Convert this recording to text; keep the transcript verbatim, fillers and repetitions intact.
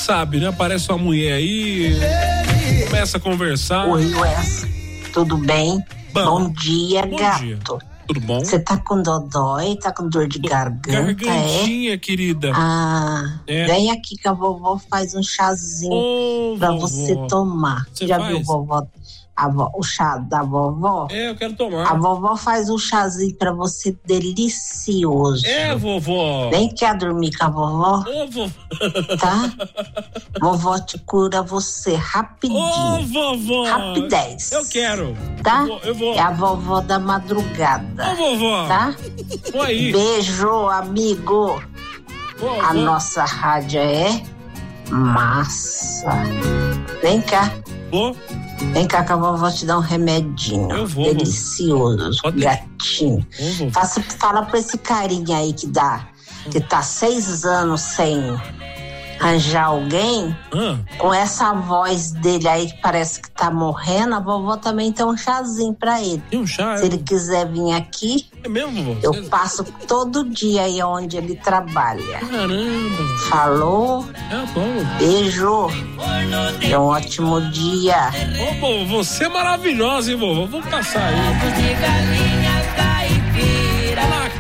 sabe, né? Aparece uma mulher aí, começa a conversar. Oi, Wes, tudo bem? Bom, bom dia, bom gato. Dia. Tudo bom? Você tá com dodói? Tá com dor de garganta, Gargantinha, é? querida. Ah, é. Vem aqui que a vovó faz um chazinho Ô, pra vovó. você tomar. Você Já faz? viu vovó, a vo, o chá da vovó? É, eu quero tomar. A vovó faz um chazinho pra você delicioso. É, vovó. Vem cá dormir com a vovó. Ô, vovó. Tá? Vovó te cura você rapidinho. Ô, vovó. Rapidez. Eu quero. Tá? Eu vou, eu vou. É a vovó da madrugada. Ô, vovó. Tá? Oi. Beijo, amigo. Ô, a vó. nossa rádio é massa. Vem cá. Vou. Vem cá que a vovó te dá um remedinho. Eu vou. Delicioso. Pode gatinho. Vou, Faça, fala pra esse carinha aí que dá, que tá seis anos sem arranjar alguém, ah. com essa voz dele aí que parece que tá morrendo, a vovó também tem um chazinho pra ele. Tem um chá? Se ele quiser vir aqui, é mesmo, vovó? eu passo todo dia aí onde ele trabalha. Caramba. Falou? É bom. Beijo. E um ótimo dia. Ô, vovó, você é maravilhosa, hein, vovó? Vamos passar aí.